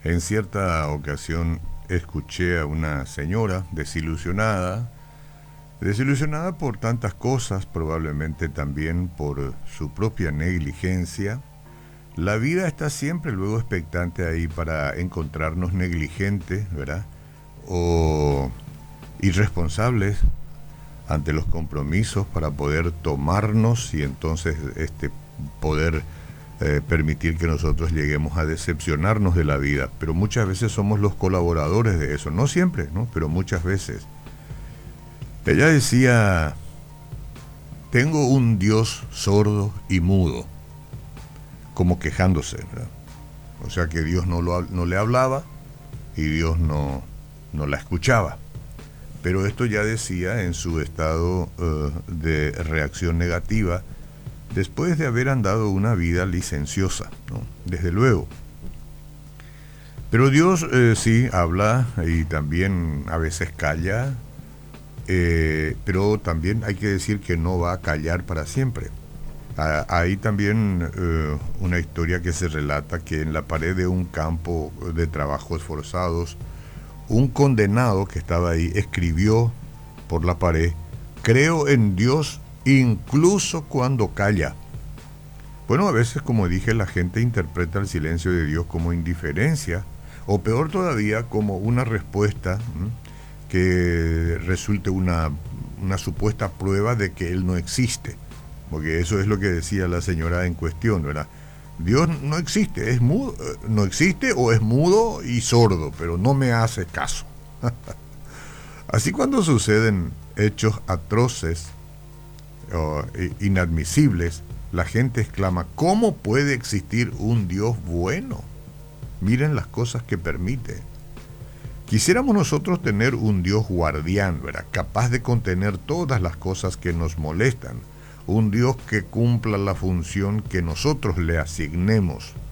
En cierta ocasión escuché a una señora desilusionada por tantas cosas, probablemente también por su propia negligencia. La vida está siempre luego expectante ahí para encontrarnos negligentes, ¿verdad? O irresponsables ante los compromisos para poder tomarnos y entonces poder permitir que nosotros lleguemos a decepcionarnos de la vida. Pero muchas veces somos los colaboradores de eso, no siempre, ¿no? Pero muchas veces. Ella decía, tengo un Dios sordo y mudo, como quejándose, ¿verdad? O sea que Dios no le hablaba y Dios no la escuchaba. Pero esto ya decía en su estado de reacción negativa, después de haber andado una vida licenciosa, ¿no? Desde luego. Pero Dios sí habla y también a veces calla, pero también hay que decir que no va a callar para siempre. Hay también una historia que se relata que en la pared de un campo de trabajos forzados, un condenado que estaba ahí escribió por la pared, creo en Dios incluso cuando calla. Bueno, a veces, como dije, la gente interpreta el silencio de Dios como indiferencia, o peor todavía, como una respuesta que resulte una supuesta prueba de que Él no existe. Porque eso es lo que decía la señora en cuestión, ¿verdad? Dios no existe, es mudo, no existe o es mudo y sordo, pero no me hace caso. Así cuando suceden hechos atroces o inadmisibles, la gente exclama, ¿cómo puede existir un Dios bueno? Miren las cosas que permite. Quisiéramos nosotros tener un Dios guardián, ¿verdad? Capaz de contener todas las cosas que nos molestan. Un Dios que cumpla la función que nosotros le asignemos.